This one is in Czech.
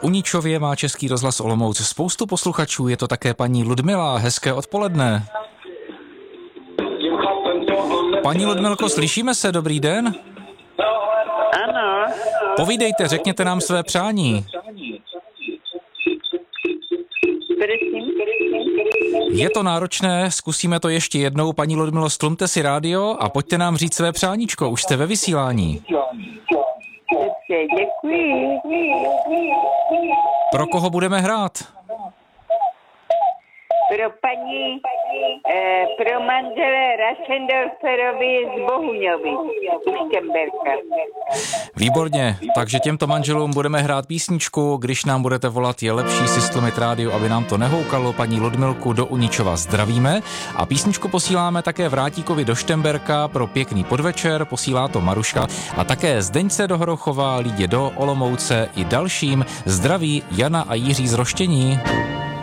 Uničově má Český rozhlas Olomouc spoustu posluchačů, je to také paní Ludmila. Hezké odpoledne. Paní Ludmilko, slyšíme se? Dobrý den. Ano. Povídejte, řekněte nám své přání. Je to náročné, zkusíme to ještě jednou. Paní Ludmilo, stlumte si rádio a pojďte nám říct své přáníčko, už jste ve vysílání. Děkuji. Pro koho budeme hrát? Pro manžele Raschendorferovi z Bohuňovic, Štemberka. Výborně, takže těmto manželům budeme hrát písničku. Když nám budete volat, je lepší si stlumit rádio, aby nám to nehoukalo. Paní Ludmilku do Uničova zdravíme. A písničku posíláme také Vrátíkovi do Štemberka pro pěkný podvečer, posílá to Maruška. A také Zdeňce do Horochova, Lídě do Olomouce i dalším. Zdraví Jana a Jiří z Roštění.